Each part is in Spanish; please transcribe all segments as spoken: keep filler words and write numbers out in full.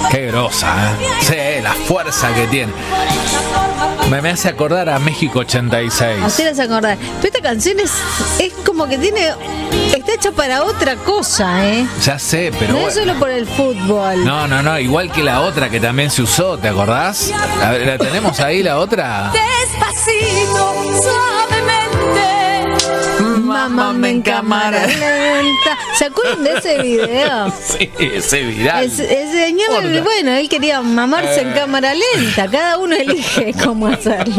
Qué grosa, ¿eh? Sí, la fuerza que tiene. Me, me hace acordar a México ochenta y seis. Así las acordar. Pero esta canción es, es como que tiene. Está hecha para otra cosa, ¿eh? Ya sé, pero. No bueno. es solo por el fútbol. No, no, no. Igual que la otra que también se usó, ¿te acordás? ¿La, la tenemos ahí, la otra? Despacito, suavemente. Mámame en cámara lenta. ¿Se acuerdan de ese video? Sí, ese viral. El, el señor, Gorda. bueno, él quería mamarse en cámara lenta. Cada uno elige cómo hacerlo.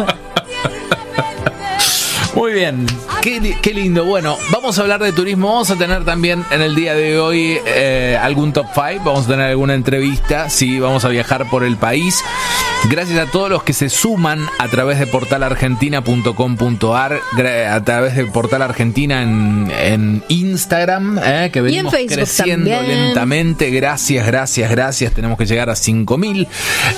Muy bien, qué, qué lindo. Bueno, vamos a hablar de turismo. Vamos a tener también en el día de hoy eh, algún top cinco. Vamos a tener alguna entrevista. Sí, vamos a viajar por el país. Gracias a todos los que se suman a través de portal argentina punto com punto ar, a través de Portal Argentina en, en Instagram, eh, que venimos creciendo también. lentamente. Gracias, gracias, gracias. Tenemos que llegar a cinco mil.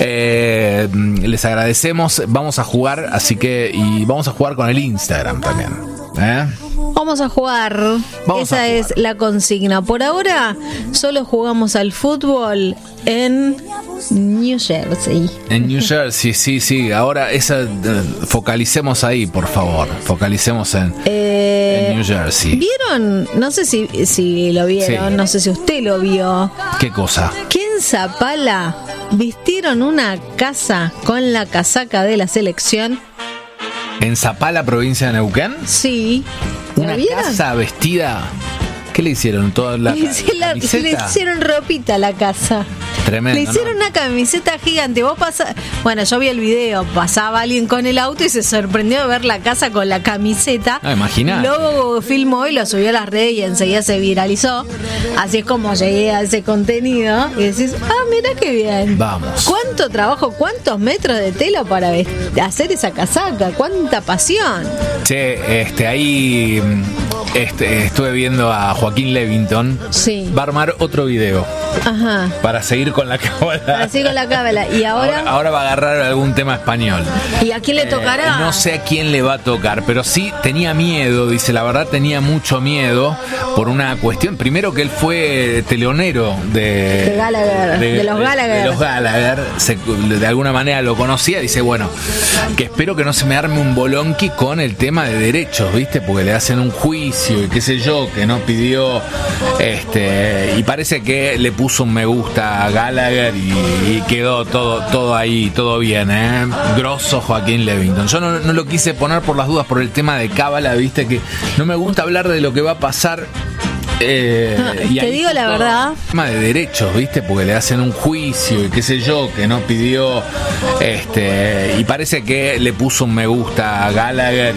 Eh, les agradecemos. Vamos a jugar, así que, y vamos a jugar con el Instagram también. ¿Eh? Vamos a jugar. Vamos Esa a jugar. es la consigna. Por ahora, solo jugamos al fútbol en New Jersey. En New Jersey, sí, sí. Ahora esa, eh, focalicemos ahí, por favor. Focalicemos en, Eh, en New Jersey. ¿Vieron? No sé si, si lo vieron, Sí. no sé si usted lo vio. ¿Qué cosa? Que en Zapala vistieron una casa con la casaca de la selección. ¿En Zapala, provincia de Neuquén? Sí. ¿La Una vieron? casa vestida. ¿Qué le hicieron? ¿Toda la Le hicieron- le camiseta? hicieron ropita a la casa. Tremendo, Le hicieron ¿no? una camiseta gigante. Vos pasás, bueno, yo vi el video, pasaba alguien con el auto y se sorprendió de ver la casa con la camiseta. No, imaginate. Luego filmó y lo subió a las redes y enseguida se viralizó. Así es como llegué a ese contenido y decís, ah, mira qué bien. Vamos. ¿Cuánto trabajo, cuántos metros de tela para vest- hacer esa casaca? ¿Cuánta pasión? Che, este, ahí este, estuve viendo a Joaquín Levington. Sí. Va a armar otro video Ajá. para seguir con la cámara. Así con la cábala. Y ahora, Ahora, ahora va a agarrar algún tema español. ¿y a quién le tocará? Eh, no sé a quién le va a tocar, pero sí tenía miedo, dice, la verdad tenía mucho miedo por una cuestión. Primero que él fue telonero de, De Gallagher, de los Gallagher. de los Gallagher, se- de alguna manera lo conocía. Dice, bueno, que espero que no se me arme un bolonqui con el tema de derechos, ¿viste? Porque le hacen un juicio y qué sé yo, que no pidió, este, y parece que le puso un me gusta a Gallagher y, y quedó todo, todo ahí, todo bien, ¿eh? Grosso Joaquín Levington. Yo no, no lo quise poner por las dudas por el tema de cábala, ¿viste? Que no me gusta hablar de lo que va a pasar. Eh, y Te ahí digo la justo verdad. tema de derechos, ¿viste? Porque le hacen un juicio y qué sé yo, que no pidió, este, y parece que le puso un me gusta a Gallagher